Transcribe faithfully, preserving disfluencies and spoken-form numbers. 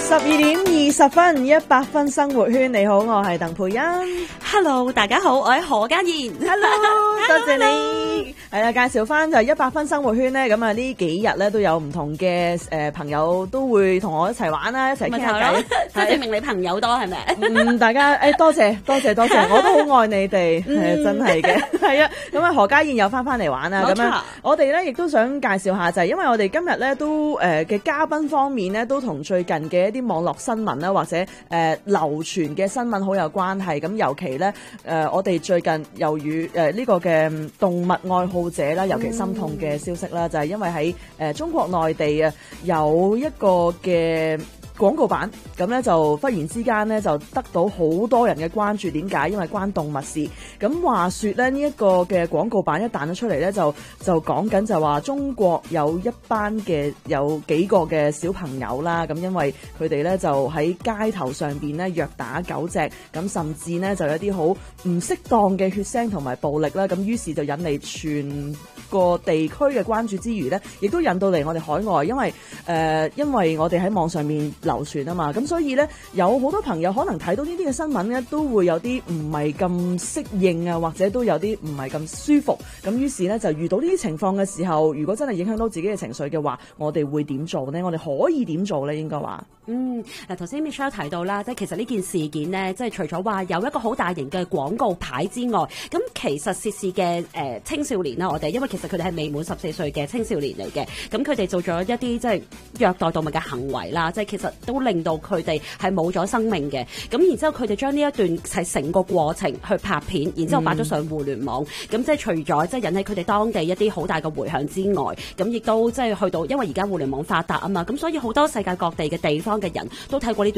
十二點二十分，一百分生活圈，你好，我係鄧佩欣。 Hello， 大家好，我係何嘉燕。 Hello， 多謝你。係啦，介紹翻就係一百分生活圈咧，咁啊呢幾日咧都有唔同嘅誒朋友都會同我一齊玩啦，一齊傾下偈。 即係證明你朋友多係咪？ 嗯，大家誒多謝多謝多謝，我都好愛你哋，係真係嘅。係啊，咁啊何嘉燕又翻翻嚟玩啦，咁樣我哋咧亦都想介紹下，就係因為我哋今日咧都誒嘅嘉賓方面咧都同最近嘅一啲網絡新聞啦，或者誒、呃、流傳嘅新聞好有關係。咁尤其咧誒、呃，我哋最近由於誒呢、呃這個嘅動物愛好者啦，尤其心痛嘅消息啦，嗯、就係因為喺誒、呃、中國內地啊有一個嘅廣告版，咁咧就忽然之間咧就得到好多人嘅關注。點解？因為關動物事。咁話說咧，呢、這、一個嘅廣告版一彈咗出嚟咧，就就講緊就話中國有一班嘅有幾個嘅小朋友啦，咁因為佢哋咧就喺街頭上邊咧虐打狗隻，咁甚至呢就有啲好唔適當嘅血腥同埋暴力啦，咁於是就引嚟全個地區嘅關注之餘咧，亦都引到嚟我哋海外，因為誒、呃、因為我哋喺網上面流傳啊嘛，咁所以咧有好多朋友可能睇到呢啲嘅新聞咧，都會有啲唔係咁適應啊，或者都有啲唔係咁舒服。咁於是咧就遇到呢啲情況嘅時候，如果真係影響到自己嘅情緒嘅話，我哋會點做呢？我哋可以點做呢？應該話嗯嗱，頭先 Michelle 提到啦，即係其實呢件事件呢，即係除咗話有一個好大型嘅廣告牌之外，咁其實涉事嘅誒青少年啦，我哋因為其實佢哋係未滿十四歲嘅青少年嚟嘅，咁佢哋做咗一啲即係虐待動物嘅行為啦，即係其實都令到佢哋係冇咗生命嘅。咁然之後佢哋將呢一段係成個過程去拍片，然之後擺咗上互聯網，咁、嗯、即係除咗即係引起佢哋當地一啲好大嘅迴響之外，咁亦都即係去到，因為而家互聯網發達啊嘛，咁所以好多世界各地嘅地方嘅人都睇過呢段